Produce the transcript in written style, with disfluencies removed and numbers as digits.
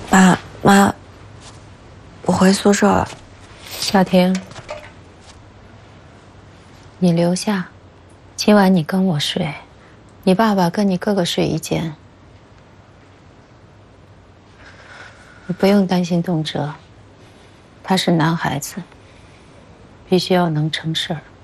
妈，我回宿舍了。 夏天，你留下，今晚你跟我睡，你爸爸跟你哥哥睡一间。你不用担心东哲，他是男孩子，必须要能成事儿。